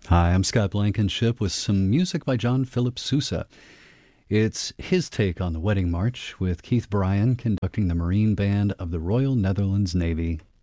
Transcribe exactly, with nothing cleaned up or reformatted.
Hi, I'm Scott Blankenship with some music by John Philip Sousa. It's his take on the Wedding March, with Keith Bryan conducting the Marine Band of the Royal Netherlands Navy.